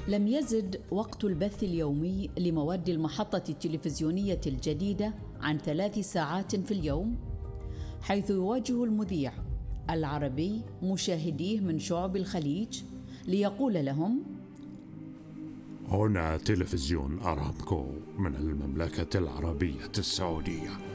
لم يزد وقت البث اليومي لمواد المحطة التلفزيونية الجديدة عن 3 ساعات في اليوم، حيث يواجه المذيع العربي مشاهديه من شعوب الخليج ليقول لهم: هنا تلفزيون أرامكو من المملكة العربية السعودية.